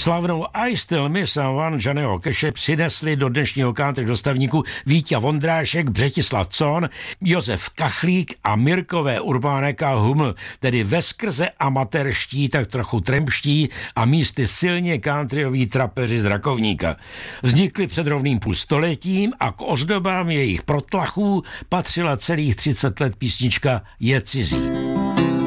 Slavnou I Still Miss One Johnnyho Cashe přinesli do dnešního country dostavníku Víťa Vondrášek, Břetislav Cohn, Josef Kachlík a Mirkové Urbánek a Huml, tedy veskrze amatérští, tak trochu trempští a místy silně countryoví trapeři z Rakovníka. Vznikli před rovným půlstoletím a k ozdobám jejich protlachů patřila celých 30 let písnička Je cizí.